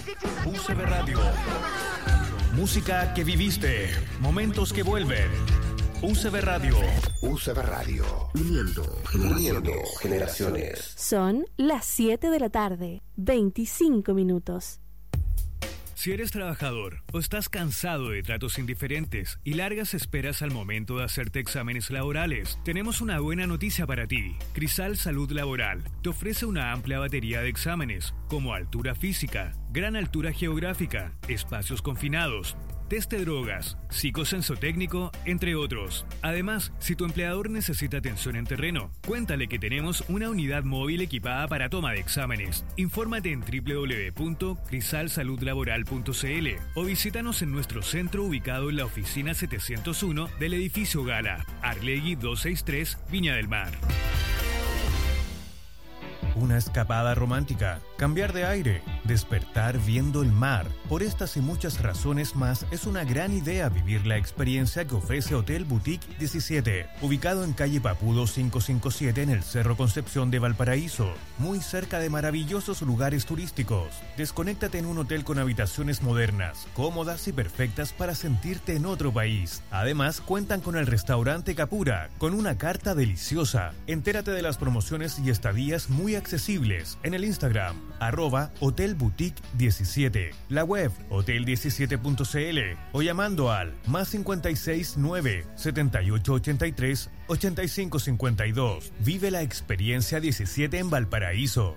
UCB Radio. Música que viviste, momentos que vuelven. UCB Radio. UCB Radio. Uniendo generaciones. Son las 7 de la tarde, 25 minutos. Si eres trabajador o estás cansado de tratos indiferentes y largas esperas al momento de hacerte exámenes laborales, tenemos una buena noticia para ti. Crisal Salud Laboral te ofrece una amplia batería de exámenes como altura física, gran altura geográfica, espacios confinados, test de drogas, psicosensotécnico, entre otros. Además, si tu empleador necesita atención en terreno, cuéntale que tenemos una unidad móvil equipada para toma de exámenes. Infórmate en www.crisalsaludlaboral.cl o visítanos en nuestro centro ubicado en la oficina 701 del edificio Gala, Arlegui 263, Viña del Mar. Una escapada romántica, cambiar de aire, despertar viendo el mar. Por estas y muchas razones más, es una gran idea vivir la experiencia que ofrece Hotel Boutique 17, ubicado en calle Papudo 557 en el Cerro Concepción de Valparaíso, muy cerca de maravillosos lugares turísticos. Desconéctate en un hotel con habitaciones modernas, cómodas y perfectas para sentirte en otro país. Además, cuentan con el restaurante Capura, con una carta deliciosa. Entérate de las promociones y estadías muy accesibles en el Instagram, @hotelboutique17, la web hotel17.cl o llamando al +56 9 7883 8552. Vive la experiencia 17 en Valparaíso.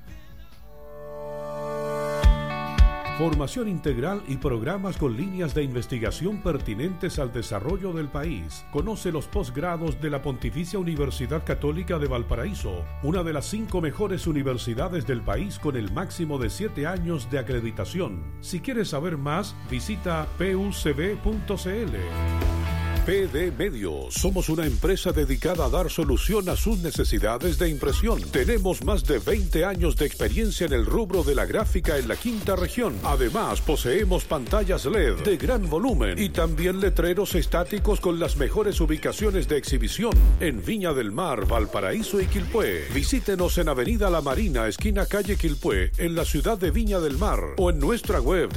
Formación integral y programas con líneas de investigación pertinentes al desarrollo del país. Conoce los posgrados de la Pontificia Universidad Católica de Valparaíso, una de las 5 mejores universidades del país con el máximo de 7 años de acreditación. Si quieres saber más, visita pucb.cl. PD Medios. Somos una empresa dedicada a dar solución a sus necesidades de impresión. Tenemos más de 20 años de experiencia en el rubro de la gráfica en la quinta región. Además, poseemos pantallas LED de gran volumen y también letreros estáticos con las mejores ubicaciones de exhibición en Viña del Mar, Valparaíso y Quilpué. Visítenos en Avenida La Marina, esquina calle Quilpué, en la ciudad de Viña del Mar, o en nuestra web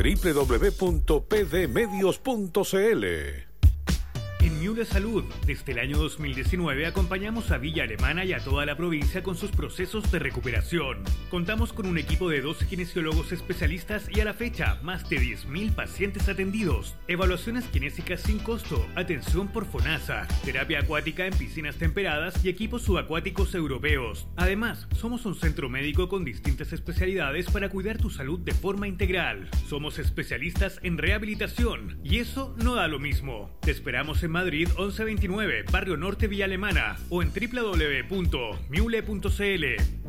www.pdmedios.cl. En Miule Salud, desde el año 2019 acompañamos a Villa Alemana y a toda la provincia con sus procesos de recuperación. Contamos con un equipo de 2 kinesiólogos especialistas y a la fecha, más de 10.000 pacientes atendidos. Evaluaciones kinésicas sin costo, atención por FONASA, terapia acuática en piscinas temperadas y equipos subacuáticos europeos. Además, somos un centro médico con distintas especialidades para cuidar tu salud de forma integral. Somos especialistas en rehabilitación y eso no da lo mismo. Te esperamos en Madrid 1129, Barrio Norte, Villa Alemana, o en www.miule.cl.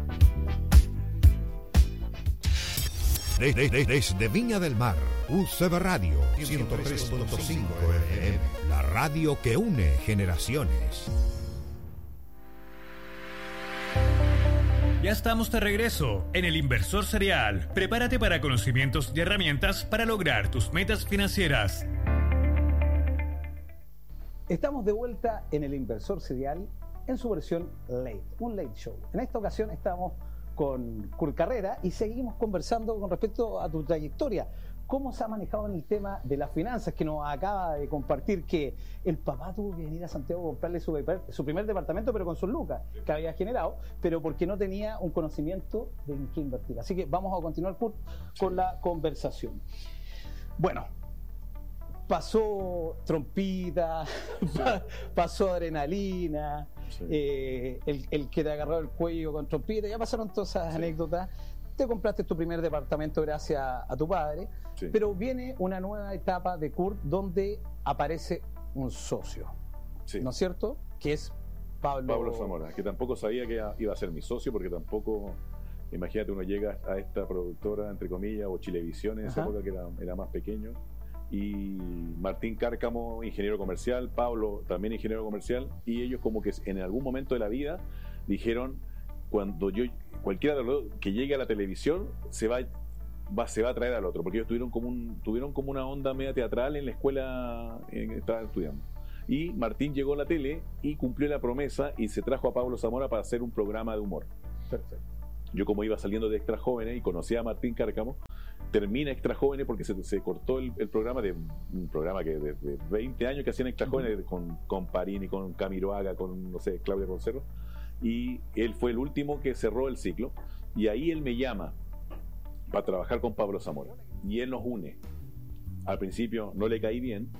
Desde Viña del Mar, UCB Radio 103.5 FM, la radio que une generaciones. Ya estamos de regreso en El Inversor Serial. Prepárate para conocimientos y herramientas para lograr tus metas financieras. Estamos de vuelta en El Inversor Serial en su versión late, un late show. En esta ocasión estamos con Kurt Carrera y seguimos conversando con respecto a tu trayectoria. ¿Cómo se ha manejado en el tema de las finanzas? Que nos acaba de compartir que el papá tuvo que venir a Santiago a comprarle su primer departamento, pero con sus lucas que había generado, pero porque no tenía un conocimiento de en qué invertir. Así que vamos a continuar, Kurt, con la conversación. Bueno, pasó trompita, pasó adrenalina, sí. El que te agarró el cuello con trompita, ya pasaron todas esas anécdotas. Te compraste tu primer departamento gracias a tu padre, sí. Pero viene una nueva etapa de Kurt donde aparece un socio, sí. ¿No es cierto? Que es Pablo Zamora, que tampoco sabía que iba a ser mi socio, porque tampoco, imagínate, uno llega a esta productora, entre comillas, o Chilevisión en esa época, que era más pequeño, y Martín Cárcamo, ingeniero comercial, Pablo también ingeniero comercial, y ellos como que en algún momento de la vida dijeron, cualquiera de los que llegue a la televisión se va a traer al otro, porque ellos tuvieron como una onda media teatral en la escuela en que estaban estudiando. Y Martín llegó a la tele y cumplió la promesa y se trajo a Pablo Zamora para hacer un programa de humor. Perfecto. yo como iba saliendo de Extra Jóvenes y conocía a Martín Cárcamo, termina Extra Jóvenes porque se cortó el programa, de un programa que desde 20 años que hacían Extra Jóvenes con Parini, con Camiroaga, con, no sé, Claudia Concerro, y él fue el último que cerró el ciclo, y ahí él me llama para trabajar con Pablo Zamora, y él nos une. Al principio no le caí bien,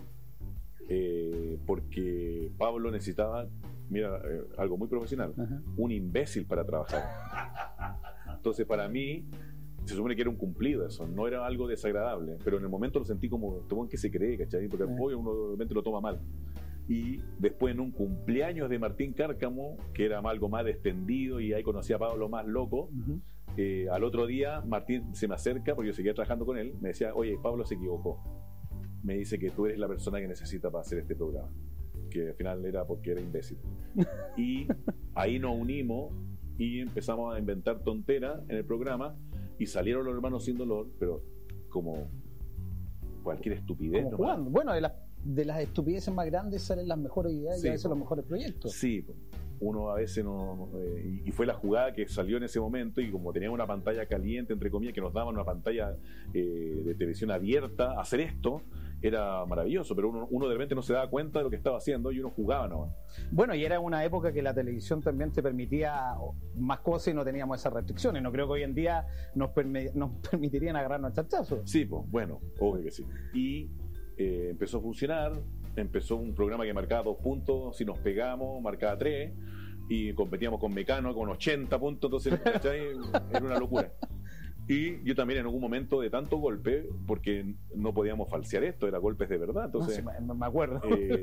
porque Pablo necesitaba, mira, algo muy profesional, un imbécil para trabajar. Entonces para mí se supone que era un cumplido eso, no era algo desagradable, pero en el momento lo sentí como, ¿todo en qué se cree, cachai? Porque el pollo uno obviamente lo toma mal. Y después en un cumpleaños de Martín Cárcamo, que era algo más extendido, y ahí conocí a Pablo más loco, al otro día Martín se me acerca, porque yo seguía trabajando con él, me decía, oye, Pablo se equivocó, me dice que tú eres la persona que necesita para hacer este programa, que al final era porque era imbécil. Y ahí nos unimos y empezamos a inventar tonteras en el programa, y salieron los hermanos sin dolor, pero como cualquier estupidez. Como jugando. Bueno, de las estupideces más grandes salen las mejores ideas, y a veces los mejores proyectos. Sí, uno a veces no... y fue la jugada que salió en ese momento, y como teníamos una pantalla caliente, entre comillas, que nos daban una pantalla de televisión abierta, hacer esto era maravilloso, pero uno de repente no se daba cuenta de lo que estaba haciendo y uno jugaba nomás. Bueno, y era una época que la televisión también te permitía más cosas y no teníamos esas restricciones. No creo que hoy en día nos permitirían agarrarnos a chachazos. Sí, pues bueno, obvio que sí. Y empezó a funcionar, empezó un programa que marcaba 2 puntos, si nos pegamos, marcaba 3, y competíamos con Mecano con 80 puntos, entonces era una locura. Y yo también en algún momento de tanto golpe, porque no podíamos falsear esto, era golpes de verdad, entonces no, sí, me acuerdo.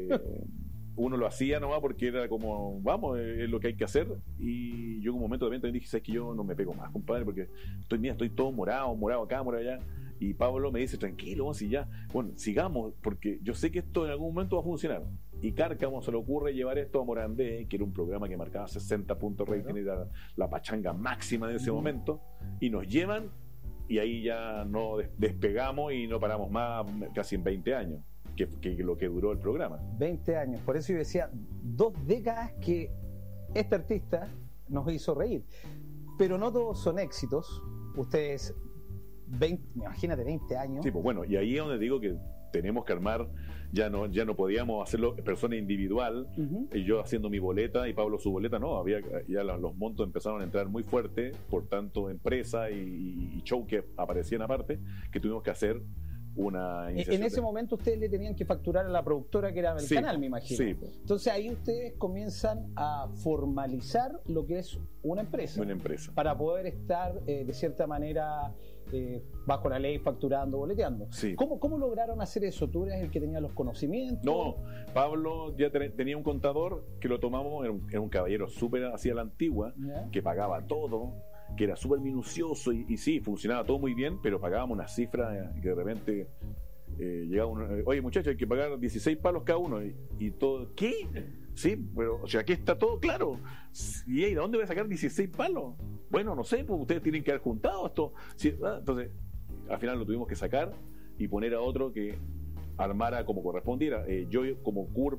Uno lo hacía nomás porque era como, vamos, es lo que hay que hacer. Y yo en un momento de repente dije, sabes que yo no me pego más, compadre, porque estoy todo morado acá, morado allá. Y Pablo me dice, tranquilo, si ya, bueno, sigamos, porque yo sé que esto en algún momento va a funcionar. Y Cárcamo se le ocurre llevar esto a Morandé, que era un programa que marcaba 60 puntos rating, era la pachanga máxima de ese momento, y nos llevan, y ahí ya no despegamos y no paramos más casi en 20 años, que lo que duró el programa. 20 años, por eso yo decía, 2 décadas que este artista nos hizo reír. Pero no todos son éxitos. Ustedes, imagínate, 20 años. Sí, pues bueno, y ahí es donde digo que tenemos que armar, ya no podíamos hacerlo persona individual, y yo haciendo mi boleta y Pablo su boleta, no, ya los montos empezaron a entrar muy fuerte, por tanto empresa y show que aparecían aparte, que tuvimos que hacer una iniciación. En ese momento ustedes le tenían que facturar a la productora que era el canal, me imagino. Sí. Entonces ahí ustedes comienzan a formalizar lo que es una empresa. Una empresa. Para poder estar de cierta manera bajo la ley, facturando, boleteando. Sí. ¿Cómo lograron hacer eso? ¿Tú eres el que tenía los conocimientos? No, Pablo ya tenía un contador que lo tomamos, era un caballero súper así a la antigua, que pagaba todo, que era súper minucioso, y sí, funcionaba todo muy bien, pero pagábamos una cifra que de repente llegaba oye muchachos, hay que pagar 16 palos cada uno, y todo, ¿qué? Sí, pero o sea, aquí está todo claro. ¿Y de dónde voy a sacar 16 palos? Bueno, no sé, pues ustedes tienen que haber juntado esto. Sí, entonces, al final lo tuvimos que sacar y poner a otro que armara como correspondiera. Yo como CURP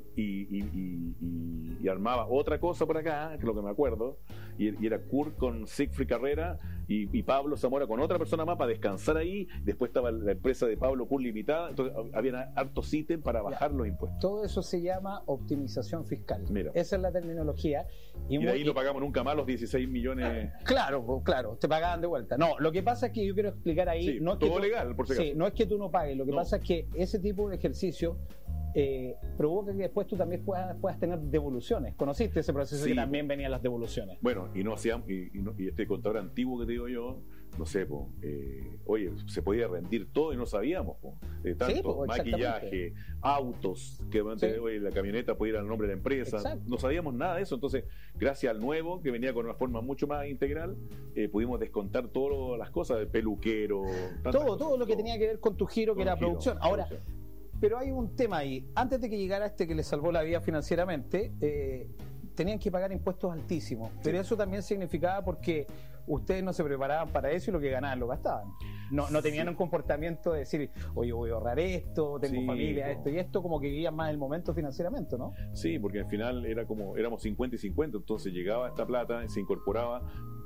y armaba otra cosa por acá, que es lo que me acuerdo, y era CURP con Siegfried Carrera y Pablo Zamora con otra persona más para descansar ahí. Después estaba la empresa de Pablo CURP Limitada, entonces había hartos ítems para bajar los impuestos. Todo eso se llama optimización fiscal. Mira. Esa es la terminología. Y de ahí no pagamos nunca más los 16 millones. Claro, te pagaban de vuelta. No, lo que pasa es que yo quiero explicar ahí, sí, no es todo que legal, por si acaso. Sí, no es que tú no pagues, lo que pasa es que ese tipo de ejercicio provoca que después tú también puedas tener devoluciones. ¿Conociste ese proceso? Sí, que también venían las devoluciones. Bueno, y no hacíamos, y este contador antiguo que te digo yo, no sé, oye, se podía rendir todo y no sabíamos, tanto maquillaje, autos, que oye, la camioneta podía ir al nombre de la empresa. Exacto. No sabíamos nada de eso. Entonces, gracias al nuevo, que venía con una forma mucho más integral, pudimos descontar todas las cosas, del peluquero, todo lo que tenía que ver con tu giro, que era producción. Ahora, pero hay un tema ahí. Antes de que llegara que le salvó la vida financieramente, tenían que pagar impuestos altísimos. Pero eso también significaba porque ustedes no se preparaban para eso y lo que ganaban lo gastaban. No tenían un comportamiento de decir, oye, voy a ahorrar esto, tengo familia, esto y esto, como que vivían más el momento financieramente, ¿no? Sí, porque al final era como, éramos 50 y 50, entonces llegaba esta plata, se incorporaba,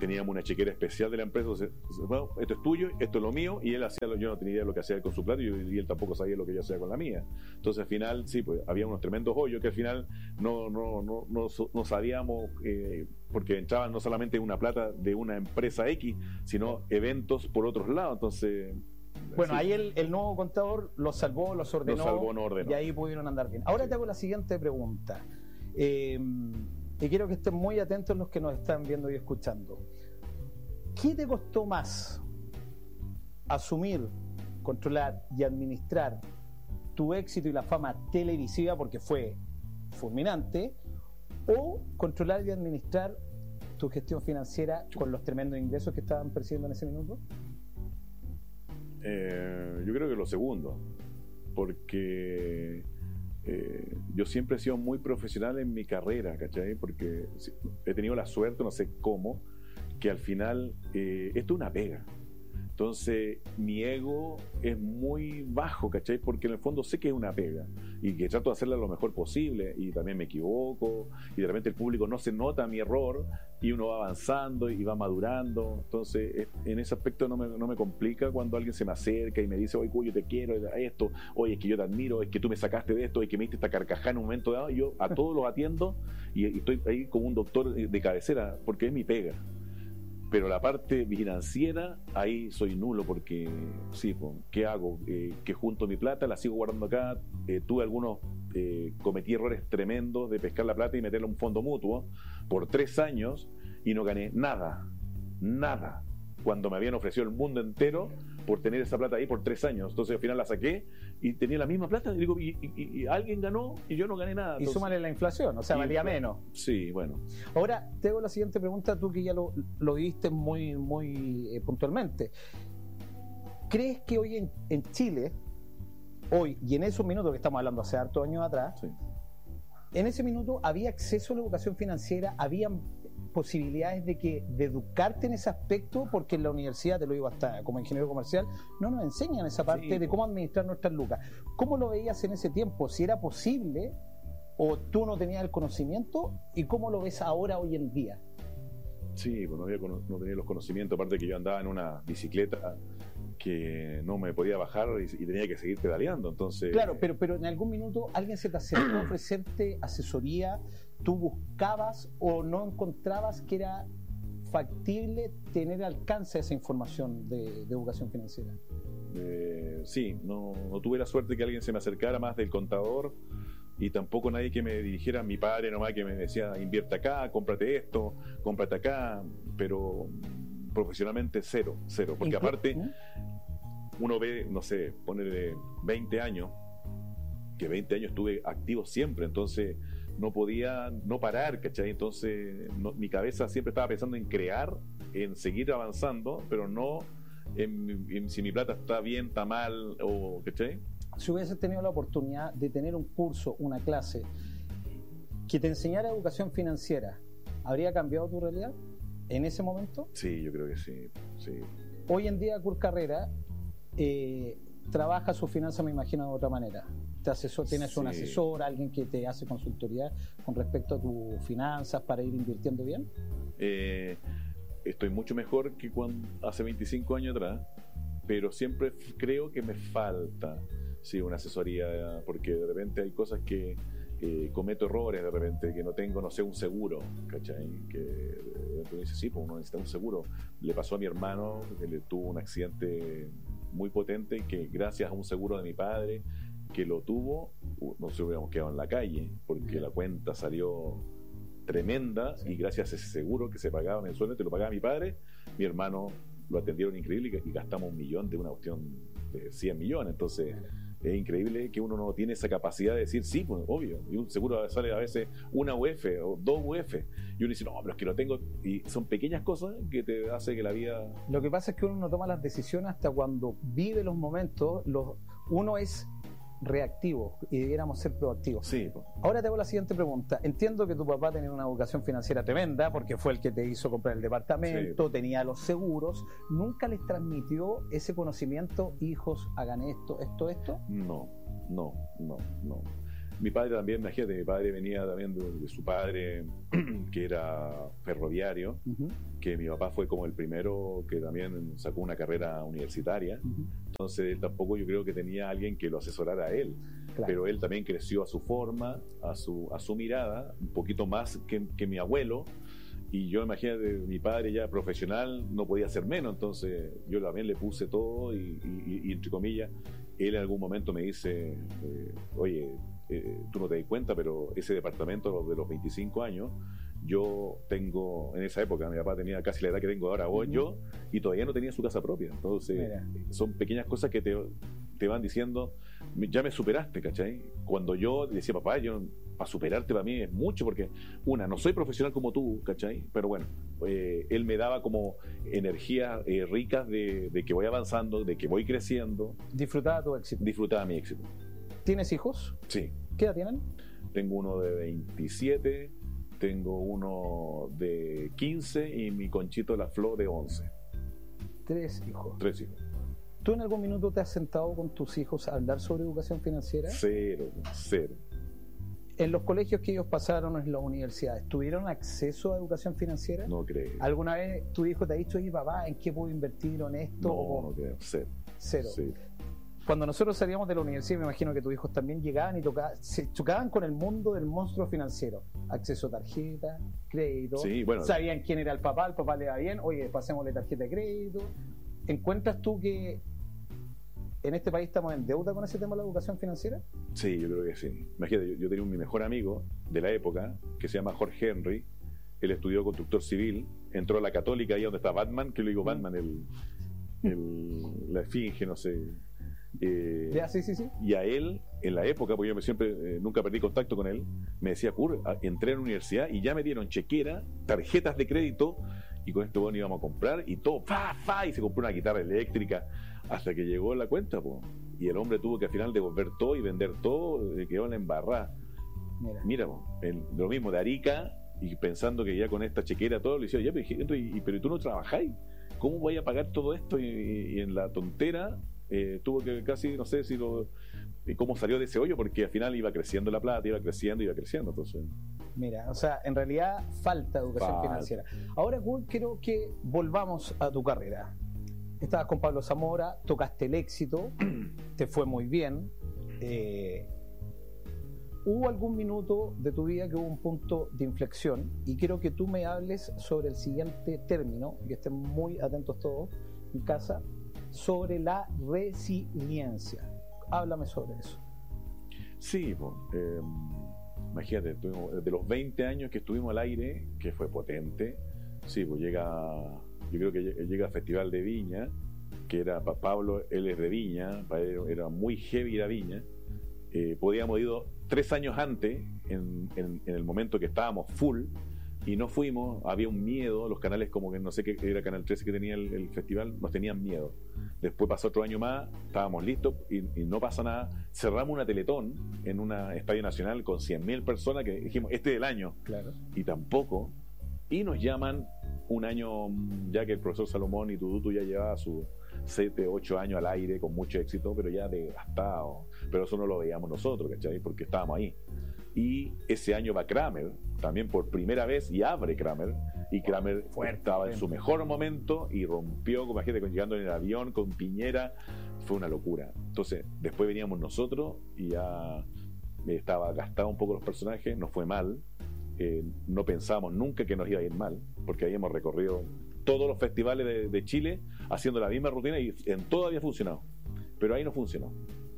teníamos una chequera especial de la empresa, entonces, bueno, esto es tuyo, esto es lo mío, y él hacía, yo no tenía idea de lo que hacía él con su plata, y él tampoco sabía lo que yo hacía con la mía. Entonces al final, sí, pues había unos tremendos hoyos que al final no sabíamos, porque entraban no solamente una plata de una empresa X, sino eventos por otros lados. Entonces, bueno, sí, ahí el nuevo contador los salvó, los ordenó, no ordenó. Y ahí pudieron andar bien. Ahora te hago la siguiente pregunta. Y quiero que estén muy atentos los que nos están viendo y escuchando. ¿Qué te costó más asumir, controlar y administrar tu éxito y la fama televisiva, porque fue fulminante, o controlar y administrar tu gestión financiera con los tremendos ingresos que estaban percibiendo en ese minuto? Yo creo que lo segundo, porque yo siempre he sido muy profesional en mi carrera, ¿cachai? Porque he tenido la suerte, no sé cómo, que al final esto es una pega. Entonces mi ego es muy bajo, ¿cachai? Porque en el fondo sé que es una pega y que trato de hacerla lo mejor posible, y también me equivoco, y de repente el público no se nota mi error y uno va avanzando y va madurando. Entonces en ese aspecto no me complica cuando alguien se me acerca y me dice, oye, yo te quiero, esto, oye, es que yo te admiro, es que tú me sacaste de esto, es que me diste esta carcajada en un momento dado. Y yo a todos los atiendo y estoy ahí como un doctor de cabecera, porque es mi pega. Pero la parte financiera, ahí soy nulo, porque sí, ¿qué hago? Que junto mi plata, la sigo guardando acá. Tuve cometí errores tremendos de pescar la plata y meterla en un fondo mutuo por 3 años y no gané nada, cuando me habían ofrecido el mundo entero por tener esa plata ahí por 3 años. Entonces al final la saqué y tenía la misma plata, y alguien ganó y yo no gané nada. Y súmale la inflación, o sea, valía menos. Sí, bueno. Ahora, te hago la siguiente pregunta, tú que ya lo viste muy puntualmente. ¿Crees que hoy en Chile, hoy, y en esos minutos que estamos hablando hace hartos años atrás, sí, en ese minuto había acceso a la educación financiera, había posibilidades de educarte en ese aspecto? Porque en la universidad, te lo digo hasta como ingeniero comercial, no nos enseñan esa parte, sí, de cómo administrar nuestras lucas. ¿Cómo lo veías en ese tiempo? ¿Si era posible o tú no tenías el conocimiento? ¿Y cómo lo ves ahora, hoy en día? Sí, pues no tenía los conocimientos, aparte que yo andaba en una bicicleta que no me podía bajar y tenía que seguir pedaleando. Entonces, claro, pero en algún minuto alguien se te acercó a ofrecerte asesoría, tú buscabas o no encontrabas que era factible tener alcance a esa información de educación financiera. Sí, no tuve la suerte que alguien se me acercara más del contador, y tampoco nadie que me dirigiera. Mi padre nomás que me decía, invierte acá, cómprate esto, cómprate acá, pero profesionalmente cero, porque aparte uno ve, no sé, ponerle 20 años, que 20 años estuve activo siempre, entonces no podía no parar, ¿cachai? Entonces mi cabeza siempre estaba pensando en crear, en seguir avanzando, pero no en si mi plata está bien, está mal, o ¿cachai? Si hubieses tenido la oportunidad de tener un curso, una clase que te enseñara educación financiera, ¿habría cambiado tu realidad en ese momento? Sí, yo creo que sí. Hoy en día, Kurt Carrera trabaja su finanza, me imagino, de otra manera. Tienes un asesor, alguien que te hace consultoría con respecto a tus finanzas para ir invirtiendo bien. Estoy mucho mejor que cuando hace 25 años atrás, pero siempre creo que me falta una asesoría, porque de repente hay cosas que cometo errores, de repente que no tengo, no sé, un seguro, ¿cachai? Que tú dices, sí, pues uno necesita un seguro. Le pasó a mi hermano, que le tuvo un accidente muy potente, que gracias a un seguro de mi padre que lo tuvo, no se hubiéramos quedado en la calle, porque la cuenta salió tremenda, y gracias a ese seguro que se pagaba mensualmente, lo pagaba mi padre, mi hermano lo atendieron increíble, y gastamos $1 millón de una cuestión de 100 millones. Entonces es increíble que uno no tiene esa capacidad de decir, sí, pues obvio, y un seguro sale a veces una UF o 2 UF, y uno dice, no, pero es que lo tengo, y son pequeñas cosas que te hace que la vida... Lo que pasa es que uno no toma las decisiones hasta cuando vive los momentos, uno es reactivo y debiéramos ser proactivos. Sí. Ahora te hago la siguiente pregunta. Entiendo que tu papá tenía una educación financiera tremenda, porque fue el que te hizo comprar el departamento, sí, tenía los seguros. ¿Nunca les transmitió ese conocimiento? Hijos, hagan esto? No. Mi padre también, imagínate, mi padre venía también de su padre, que era ferroviario, que mi papá fue como el primero que también sacó una carrera universitaria. Entonces él tampoco, yo creo que tenía alguien que lo asesorara a él. Claro. Pero él también creció a su forma, a su mirada, un poquito más que mi abuelo. Y yo, imagínate, mi padre ya profesional no podía hacer menos, entonces yo también le puse todo y entre comillas, él en algún momento me dice, oye, tú no te das cuenta, pero ese departamento de los 25 años, yo tengo, en esa época mi papá tenía casi la edad que tengo ahora yo, y todavía no tenía su casa propia. Entonces son pequeñas cosas que te van diciendo, ya me superaste, ¿cachai? Cuando yo decía, papá, para superarte para mí es mucho, porque no soy profesional como tú, ¿cachai? Pero bueno, él me daba como energías ricas de que voy avanzando, de que voy creciendo. ¿Disfrutaba tu éxito? Disfrutaba mi éxito. ¿Tienes hijos? Sí. ¿Qué edad tienen? Tengo uno de 27, tengo uno de 15 y mi Conchito La Flor de 11. 3 hijos. 3 hijos. ¿Tú en algún minuto te has sentado con tus hijos a hablar sobre educación financiera? Cero. ¿En los colegios que ellos pasaron, en las universidades, tuvieron acceso a educación financiera? No creo. ¿Alguna vez tu hijo te ha dicho, oye papá, ¿en qué puedo invertir en esto? No creo. Cero. Sí. Cuando nosotros salíamos de la universidad, me imagino que tus hijos también llegaban y se chocaban con el mundo del monstruo financiero. Acceso a tarjeta, crédito. Sí, bueno. Sabían quién era el papá le va bien, oye, pasémosle tarjeta de crédito. ¿Encuentras tú que en este país estamos en deuda con ese tema de la educación financiera? Sí, yo creo que sí. Imagínate, yo tenía mi mejor amigo de la época, que se llama Jorge Henry. Él estudió constructor civil, entró a la Católica, ahí donde está Batman, que le digo Batman, la esfinge, no sé. Sí. Y a él, en la época, porque yo siempre nunca perdí contacto con él, me decía, entré a la universidad y ya me dieron chequera, tarjetas de crédito, y con esto íbamos a comprar, y todo, y se compró una guitarra eléctrica, hasta que llegó la cuenta, y el hombre tuvo que al final devolver todo y vender todo, quedó en la embarrada. Mira, lo mismo de Arica, y pensando que ya con esta chequera todo, le decía, ya, pero tú no trabajáis, ¿cómo voy a pagar todo esto? Y en la tontera tuvo que casi, no sé si cómo salió de ese hoyo, porque al final iba creciendo la plata, iba creciendo, entonces... Mira, o sea, en realidad falta educación financiera. Ahora, quiero que volvamos a tu carrera. Estabas con Pablo Zamora, tocaste el éxito, te fue muy bien. ¿Hubo algún minuto de tu vida que hubo un punto de inflexión? Y quiero que tú me hables sobre el siguiente término, y que estén muy atentos todos en casa, sobre la resiliencia. Háblame sobre eso. Sí, imagínate, de los 20 años que estuvimos al aire, que fue potente, sí, yo creo que llega al Festival de Viña, que era para Pablo, él es de Viña, para él era muy heavy la Viña. Podíamos ir 3 años antes, en el momento que estábamos full, y no fuimos, había un miedo, los canales como que no sé qué era Canal 13 que tenía el festival, nos tenían miedo. Después pasó otro año más, estábamos listos y no pasa nada. Cerramos una Teletón en un estadio nacional con 100.000 personas que dijimos, este es el año. Claro. Y tampoco. Y nos llaman un año, ya que el profesor Salomón y Tudutu ya llevaba sus 7, 8 años al aire con mucho éxito, pero ya desgastado. Pero eso no lo veíamos nosotros, ¿cachai? Porque estábamos ahí. Y ese año va Kramer, también por primera vez, y abre Kramer. Y Kramer estaba en su mejor momento y rompió, como imagínate, llegando en el avión con Piñera. Fue una locura. Entonces, después veníamos nosotros y ya estaba gastado un poco los personajes, nos fue mal. No pensábamos nunca que nos iba a ir mal, porque habíamos recorrido todos los festivales de Chile haciendo la misma rutina y en todo había funcionado. Pero ahí no funcionó.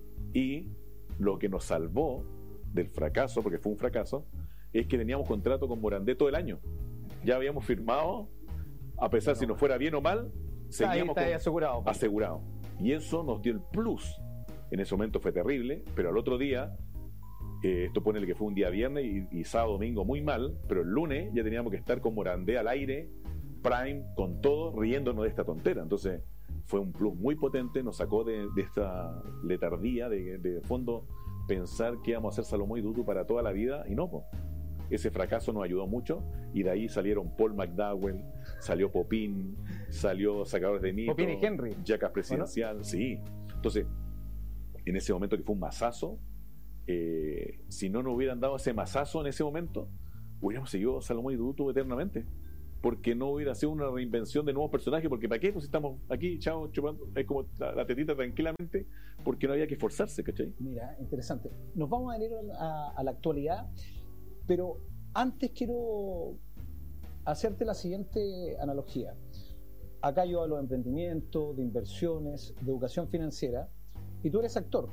Y lo que nos salvó del fracaso, porque fue un fracaso, es que teníamos contrato con Morandé todo el año. Ya habíamos firmado, a pesar si nos fuera bien o mal, seguíamos asegurado. Y eso nos dio el plus. En ese momento fue terrible, pero al otro día, esto ponele que fue un día viernes y sábado, domingo muy mal, pero el lunes ya teníamos que estar con Morandé al aire, Prime, con todo, riéndonos de esta tontera. Entonces fue un plus muy potente, nos sacó de esta letardía, de fondo pensar que íbamos a hacer Salomón y Dudu para toda la vida, y no, ese fracaso nos ayudó mucho, y de ahí salieron Paul McDowell, salió Popín, salió Sacadores de Mito, Popín y Henry, Jackass Presidencial, ¿no? Sí. Entonces, en ese momento que fue un masazo, si no nos hubieran dado ese mazazo en ese momento, hubiéramos seguido Salomón y Dudu eternamente, porque no hubiera sido una reinvención de nuevos personajes, porque ¿para qué? Pues estamos aquí, chao, chupando, es como la tetita tranquilamente, porque no había que esforzarse, ¿cachai? Mira, interesante. Nos vamos a venir a la actualidad, pero antes quiero hacerte la siguiente analogía. Acá yo hablo de emprendimiento, de inversiones, de educación financiera, y tú eres actor.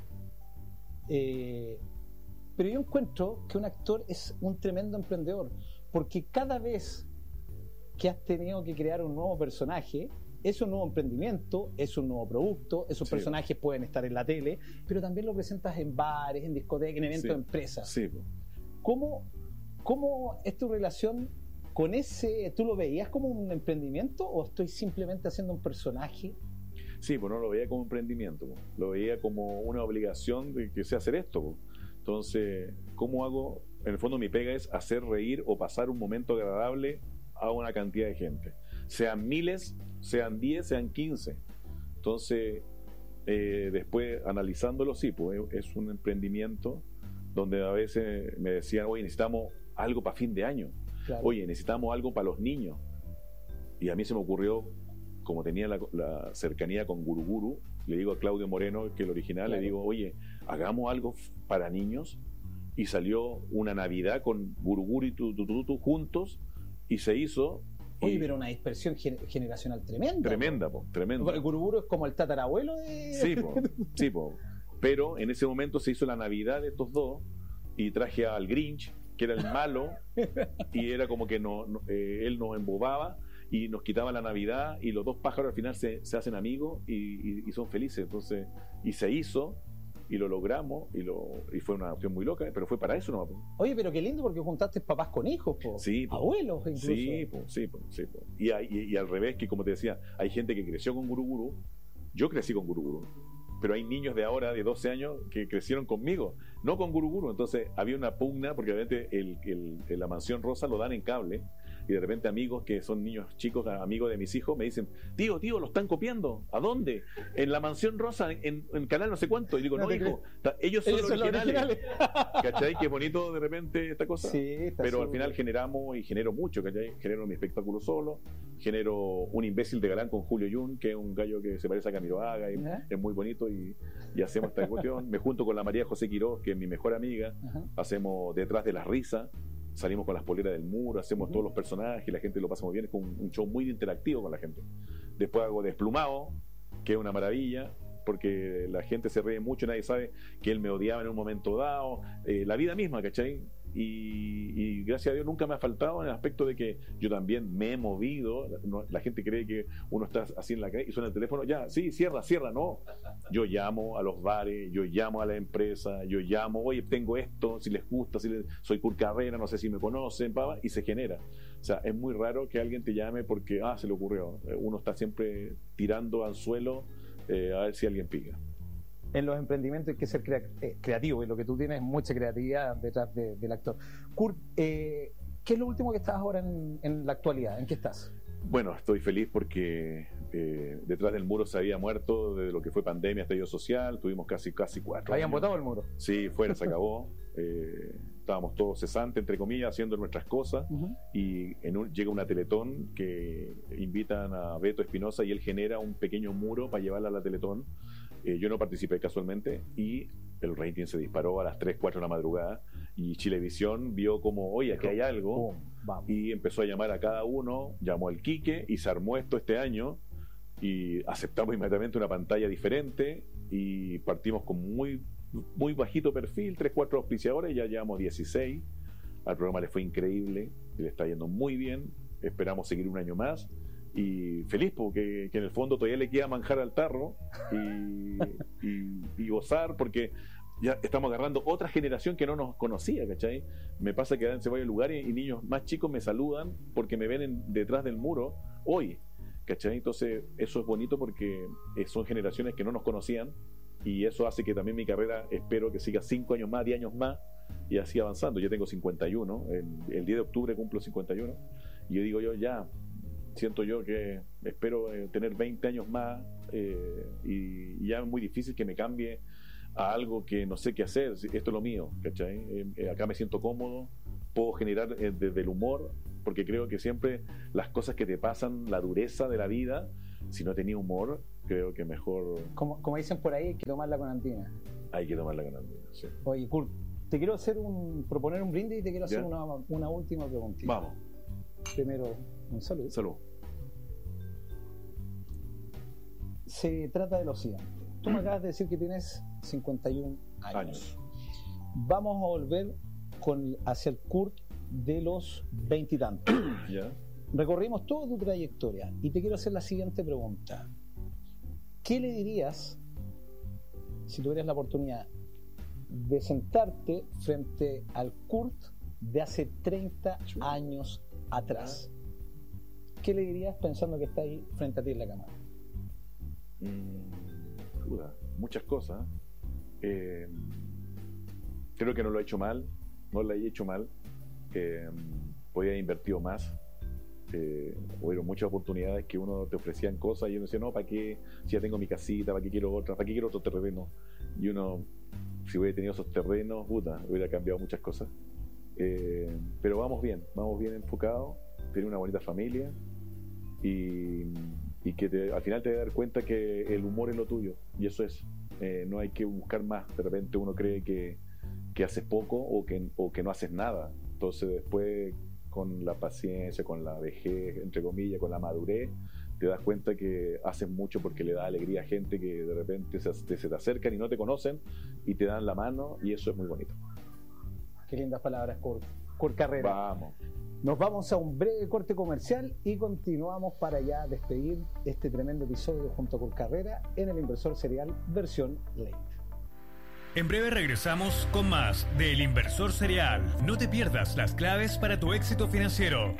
Pero yo encuentro que un actor es un tremendo emprendedor, porque cada vez que has tenido que crear un nuevo personaje, es un nuevo emprendimiento, es un nuevo producto, esos personajes pueden estar en la tele, pero también lo presentas en bares, en discotecas, en eventos de empresas. Sí. ¿Cómo es tu relación con ese? ¿Tú lo veías como un emprendimiento o estoy simplemente haciendo un personaje? Sí, pues no lo veía como emprendimiento, lo veía como una obligación de que sé hacer esto. Entonces, ¿cómo hago? En el fondo mi pega es hacer reír o pasar un momento agradable a una cantidad de gente, sean miles, sean 10, sean 15. Entonces, después analizándolo, sí, pues es un emprendimiento donde a veces me decían, oye, necesitamos algo para fin de año, claro. Oye, necesitamos algo para los niños. Y a mí se me ocurrió, como tenía la cercanía con Guruguru, le digo a Claudio Moreno, que es el original, claro. Le digo, oye, hagamos algo para niños. Y salió una Navidad con Guruguru y Tutututu juntos, y se hizo. Oye, pero una dispersión generacional tremenda. Tremenda. El Guruguru es como el tatarabuelo de... Sí, pero en ese momento se hizo la Navidad de estos dos, y traje al Grinch, que era el malo, y era como que él nos embobaba y nos quitaba la Navidad, y los dos pájaros al final se hacen amigos y son felices. Entonces, y se hizo, y lo logramos, y fue una opción muy loca, pero fue para eso, ¿no? Oye, pero qué lindo, porque juntaste papás con hijos, sí, abuelos incluso. Sí. Y al revés, que como te decía, hay gente que creció con Guruguru. Yo crecí con Guruguru, pero hay niños de ahora, de 12 años, que crecieron conmigo, no con Guruguru. Entonces había una pugna, porque obviamente la Mansión Rosa lo dan en cable, y de repente amigos que son niños chicos, amigos de mis hijos, me dicen, tío, lo están copiando. ¿A dónde? En la Mansión Rosa, en canal no sé cuánto. Y digo, no hijo, ellos son los originales. ¿Cachai? Que es bonito de repente esta cosa. Sí, pero al final generamos, y genero mucho, ¿cachai? Genero mi espectáculo solo, genero Un imbécil de galán con Julio Yun, que es un gallo que se parece a Camiroaga, y es muy bonito, y hacemos esta cuestión. Me junto con la María José Quiroz, que es mi mejor amiga. Hacemos Detrás de las Risas, salimos con las poleras del muro, hacemos todos los personajes, la gente lo pasa muy bien, es un show muy interactivo con la gente. Después hago Desplumado, que es una maravilla, porque la gente se ríe mucho, nadie sabe que él me odiaba en un momento dado, la vida misma, ¿cachai? Y gracias a Dios nunca me ha faltado, en el aspecto de que yo también me he movido. La gente cree que uno está así en la calle y suena el teléfono, ya, sí, cierra, no. Yo llamo a los bares, yo llamo a la empresa, yo llamo, oye, tengo esto, si les gusta, soy Kurt Carrera, no sé si me conocen, y se genera. O sea, es muy raro que alguien te llame porque, se le ocurrió. Uno está siempre tirando anzuelo a ver si alguien pica. En los emprendimientos hay que ser creativo, y lo que tú tienes es mucha creatividad detrás del actor. Kurt, ¿qué es lo último que estás ahora en la actualidad? ¿En qué estás? Bueno, estoy feliz porque Detrás del Muro se había muerto desde lo que fue pandemia, estallido social. Tuvimos casi 4 ¿Habían años. botado el muro? Sí, se acabó. Estábamos todos cesantes, entre comillas, haciendo nuestras cosas, y llega una Teletón que invitan a Beto Espinosa, y él genera un pequeño muro para llevarla a la Teletón. Yo no participé casualmente, y el rating se disparó a las 3, 4 de la madrugada, y Chilevisión vio como, oye, aquí hay algo, y empezó a llamar a cada uno, llamó al Quique, y se armó esto este año, y aceptamos inmediatamente una pantalla diferente, y partimos con muy bajito perfil, 3, 4 auspiciadores, ya llevamos 16. Al programa le fue increíble, le está yendo muy bien, esperamos seguir un año más, y feliz porque en el fondo todavía le queda manjar al tarro, y gozar, porque ya estamos agarrando otra generación que no nos conocía, ¿cachai? Me pasa que se varios lugares y niños más chicos me saludan porque me ven Detrás del Muro hoy, ¿cachai? Entonces eso es bonito porque son generaciones que no nos conocían, y eso hace que también mi carrera, espero que siga 5 años más, 10 años más, y así avanzando. Yo tengo 51, el 10 de octubre cumplo 51, y yo digo, siento yo que espero tener 20 años más, y ya es muy difícil que me cambie a algo que no sé qué hacer, esto es lo mío, ¿cachai? Acá me siento cómodo, puedo generar desde el humor, porque creo que siempre las cosas que te pasan, la dureza de la vida, si no tenía humor, creo que mejor... Como dicen por ahí, hay que tomarla con andina. Hay que tomarla con andina, sí. Oye, Kurt, te quiero proponer un brindis y te quiero hacer una última preguntita. Vamos. Primero, un saludo. Salud. Se trata de lo siguiente. Tú me acabas de decir que tienes 51 años. Vamos a volver hacia el Kurt de los 20 y tantos. ¿Ya? Recorrimos toda tu trayectoria y te quiero hacer la siguiente pregunta. ¿Qué le dirías si tuvieras la oportunidad de sentarte frente al Kurt de hace 30 años atrás? ¿Qué le dirías pensando que está ahí frente a ti en la cámara? Muchas cosas. Creo que no lo he hecho mal, no la he hecho mal. Podía haber invertido más. Hubieron muchas oportunidades que uno te ofrecían cosas y uno decía, no, ¿para qué? Si ya tengo mi casita, ¿para qué quiero otra? ¿Para qué quiero otro terreno? Y uno, si hubiera tenido esos terrenos, hubiera cambiado muchas cosas. Pero vamos bien enfocados, tener una bonita familia y que al final te vas a dar cuenta que el humor es lo tuyo, y eso es, no hay que buscar más. De repente uno cree que haces poco o que no haces nada, entonces después con la paciencia, con la vejez, entre comillas, con la madurez, te das cuenta que haces mucho porque le da alegría a gente que de repente se te acercan y no te conocen y te dan la mano, y eso es muy bonito. Qué lindas palabras, Kurt Carrera. Vamos. Nos vamos a un breve corte comercial y continuamos para ya despedir este tremendo episodio junto a Kurt Carrera en El Inversor Serial versión Late. En breve regresamos con más de El Inversor Serial. No te pierdas las claves para tu éxito financiero.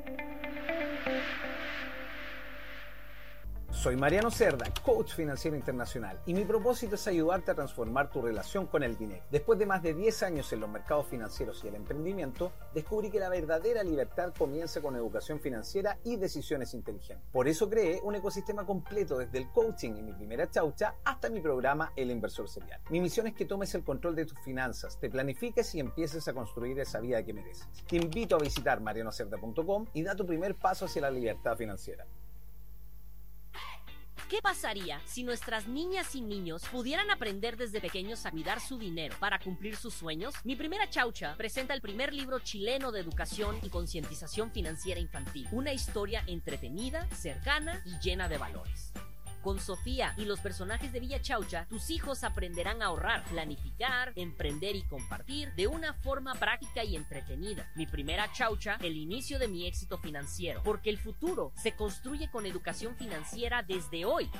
Soy Mariano Cerda, coach financiero internacional, y mi propósito es ayudarte a transformar tu relación con el dinero. Después de más de 10 años en los mercados financieros y el emprendimiento, descubrí que la verdadera libertad comienza con educación financiera y decisiones inteligentes. Por eso creé un ecosistema completo desde el coaching y mi primera chaucha hasta mi programa El Inversor Serial. Mi misión es que tomes el control de tus finanzas, te planifiques y empieces a construir esa vida que mereces. Te invito a visitar marianocerda.com y da tu primer paso hacia la libertad financiera. ¿Qué pasaría si nuestras niñas y niños pudieran aprender desde pequeños a cuidar su dinero para cumplir sus sueños? Mi primera chaucha presenta el primer libro chileno de educación y concientización financiera infantil. Una historia entretenida, cercana y llena de valores. Con Sofía y los personajes de Villa Chaucha, tus hijos aprenderán a ahorrar, planificar, emprender y compartir de una forma práctica y entretenida. Mi primera chaucha, el inicio de mi éxito financiero, porque el futuro se construye con educación financiera desde hoy.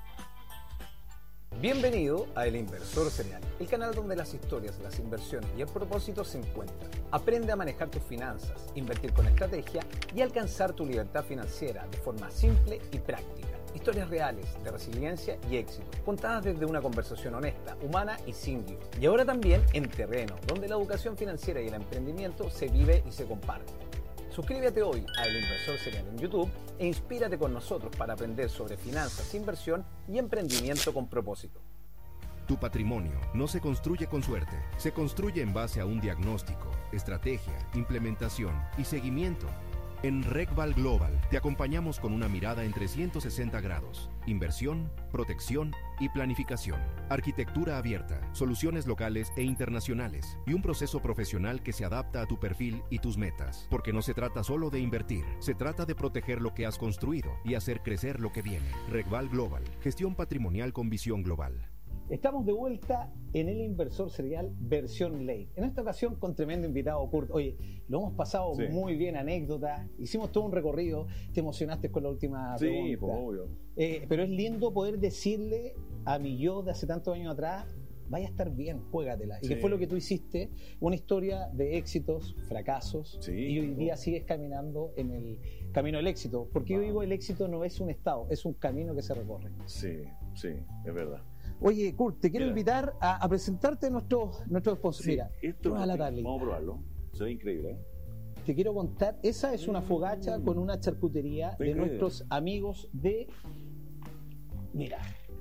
Bienvenido a El Inversor Serial, el canal donde las historias, las inversiones y el propósito se encuentran. Aprende a manejar tus finanzas, invertir con estrategia y alcanzar tu libertad financiera de forma simple y práctica. Historias reales de resiliencia y éxito, contadas desde una conversación honesta, humana y sin guión. Y ahora también en terreno, donde la educación financiera y el emprendimiento se vive y se comparte. Suscríbete hoy a El Inversor Serial en YouTube e inspírate con nosotros para aprender sobre finanzas, inversión y emprendimiento con propósito. Tu patrimonio no se construye con suerte, se construye en base a un diagnóstico, estrategia, implementación y seguimiento. En RECVAL Global te acompañamos con una mirada en 360 grados, inversión, protección y planificación, arquitectura abierta, soluciones locales e internacionales y un proceso profesional que se adapta a tu perfil y tus metas. Porque no se trata solo de invertir, se trata de proteger lo que has construido y hacer crecer lo que viene. RECVAL Global, gestión patrimonial con visión global. Estamos de vuelta en El Inversor Serial versión Late. En esta ocasión con tremendo invitado, Kurt. Oye, lo hemos pasado muy bien, anécdotas. Hicimos todo un recorrido. Te emocionaste con la última pregunta. Sí, pues, obvio. Pero es lindo poder decirle a mi yo de hace tantos años atrás, vaya a estar bien, juégatela. Y que fue lo que tú hiciste, una historia de éxitos, fracasos, y hoy día sigues caminando en el camino del éxito. Porque yo digo, el éxito no es un estado, es un camino que se recorre. Sí, es verdad. Oye, Kurt, te quiero invitar a presentarte a nuestro sponsor. Mira, esto vamos a probarlo. Se ve increíble, ¿eh? Te quiero contar, esa es una fogacha con una charcutería de nuestros amigos de... Mira,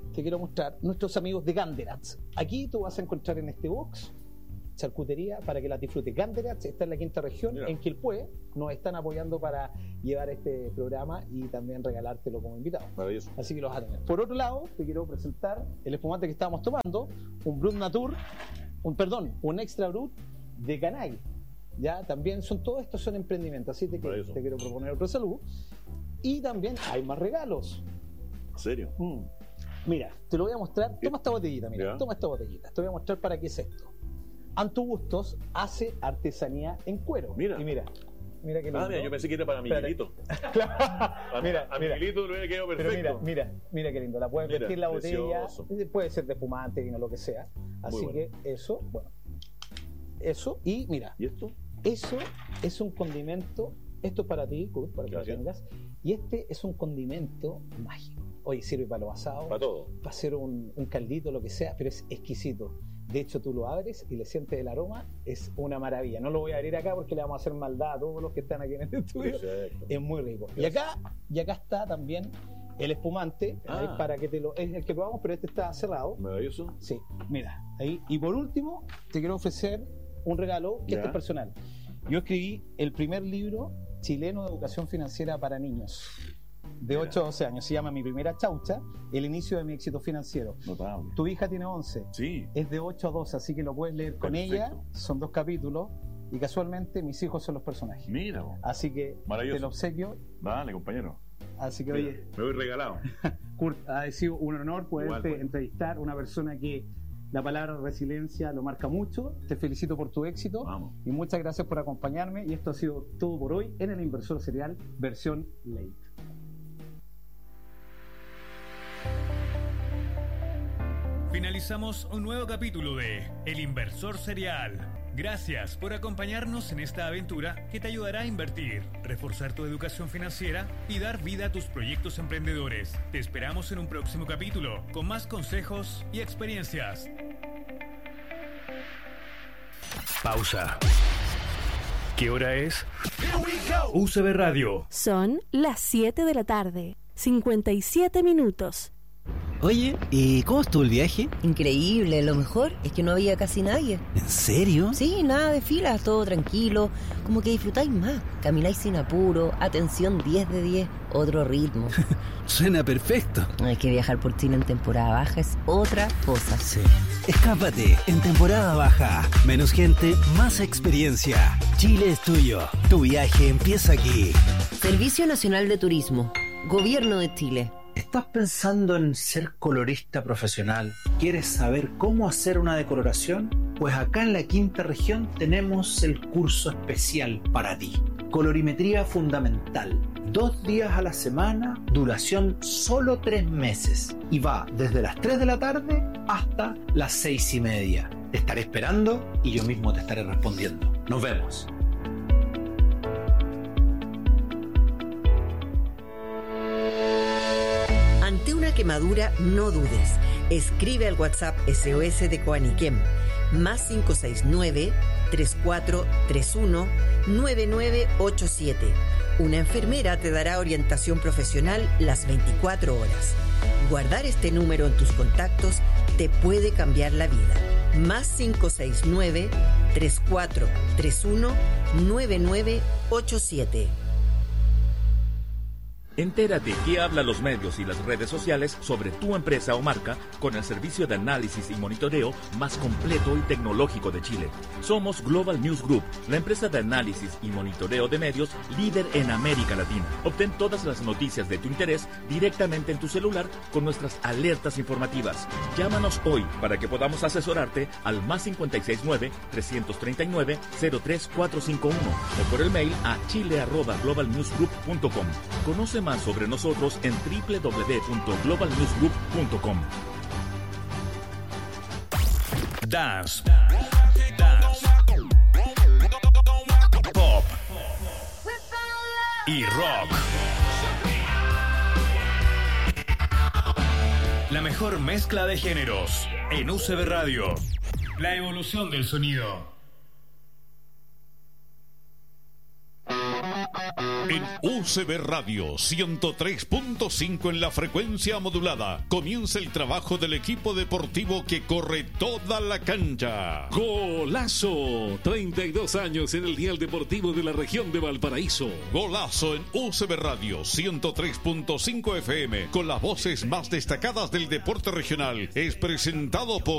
te quiero mostrar nuestros amigos de Ganderats. Aquí tú vas a encontrar en este box charcutería para que las disfrutes. Ganderats está en la quinta región, en Quilpué. Nos están apoyando para llevar este programa y también regalártelo como invitado. Maravilloso. Así que los vas a tener. Por otro lado, te quiero presentar el espumante que estábamos tomando, un Brut Natur, un Extra Brut de Canay. Ya, también todos estos son emprendimientos, así que te quiero proponer otro saludo. Y también hay más regalos. ¿En serio? Mira, te lo voy a mostrar. Toma esta botellita, mira. Toma esta botellita. Te voy a mostrar para qué es esto. Antugustos hace artesanía en cuero. Mira. Y mira qué lindo. Mira, yo pensé que era para Miguelito. Mira, a Miguelito le hubiera quedado perfecto. Pero mira qué lindo. La puedes vestir la botella. Puede ser de espumante, vino, lo que sea. Así que eso, eso. Y mira. ¿Y esto? Eso es un condimento. Esto es para ti, Kurt, para que lo tengas. Y este es un condimento mágico. Oye, sirve para los asados. Para todo. Para hacer un caldito, lo que sea, pero es exquisito. De hecho, tú lo abres y le sientes el aroma, es una maravilla. No lo voy a abrir acá porque le vamos a hacer maldad a todos los que están aquí en el estudio. Perfecto. Es muy rico. Y acá está también el espumante, para que es el que probamos, pero este está cerrado. Maravilloso. Sí, mira, ahí. Y por último, te quiero ofrecer un regalo que este es personal. Yo escribí el primer libro chileno de educación financiera para niños. De 8 a 12 años, se llama Mi Primera Chaucha, el inicio de mi éxito financiero. Notable. Tu hija tiene 11, sí. Es de 8 a 12, así que lo puedes leer con ella, son 2 capítulos, y casualmente mis hijos son los personajes. Mira. Así que te lo obsequio. Dale, compañero. Así que, oye, me voy regalado. Kurt, ha sido un honor poderte entrevistar, una persona que la palabra resiliencia lo marca mucho. Te felicito por tu éxito. Vamos. Y muchas gracias por acompañarme, y esto ha sido todo por hoy en El Inversor Serial versión late. Finalizamos un nuevo capítulo de El Inversor Serial. Gracias por acompañarnos en esta aventura que te ayudará a invertir, reforzar tu educación financiera y dar vida a tus proyectos emprendedores. Te esperamos en un próximo capítulo con más consejos y experiencias. Pausa. ¿Qué hora es? UCB Radio. Son las 7 de la tarde, 57 minutos. Oye, ¿y cómo estuvo el viaje? Increíble, lo mejor es que no había casi nadie. ¿En serio? Sí, nada de filas, todo tranquilo, como que disfrutáis más, camináis sin apuro, atención 10 de 10, otro ritmo. Suena perfecto. Hay que viajar por Chile en temporada baja, es otra cosa. Sí. Escápate en temporada baja. Menos gente, más experiencia. Chile es tuyo. Tu viaje empieza aquí. Servicio Nacional de Turismo, Gobierno de Chile. ¿Estás pensando en ser colorista profesional? ¿Quieres saber cómo hacer una decoración? Pues acá en la quinta región tenemos el curso especial para ti. Colorimetría fundamental. 2 días a la semana, duración solo 3 meses. Y va desde las 3 de la tarde hasta las 6:30. Te estaré esperando y yo mismo te estaré respondiendo. Nos vemos. Ante una quemadura, no dudes. Escribe al WhatsApp SOS de Coaniquem, más 569-3431-9987. Una enfermera te dará orientación profesional las 24 horas. Guardar este número en tus contactos te puede cambiar la vida. Más 569-3431-9987. Entérate qué hablan los medios y las redes sociales sobre tu empresa o marca con el servicio de análisis y monitoreo más completo y tecnológico de Chile. Somos Global News Group, la empresa de análisis y monitoreo de medios líder en América Latina. Obtén todas las noticias de tu interés directamente en tu celular con nuestras alertas informativas. Llámanos hoy para que podamos asesorarte al más 569-339-03451 o por el mail a chile@globalnewsgroup.com. Conoce más sobre nosotros en www.globalnewsgroup.com. Dance, pop y rock. La mejor mezcla de géneros en UCB Radio. La evolución del sonido. En UCB Radio 103.5 en la frecuencia modulada comienza el trabajo del equipo deportivo que corre toda la cancha. Golazo, 32 años en el dial deportivo de la región de Valparaíso. Golazo en UCB Radio 103.5 FM con las voces más destacadas del deporte regional. Es presentado por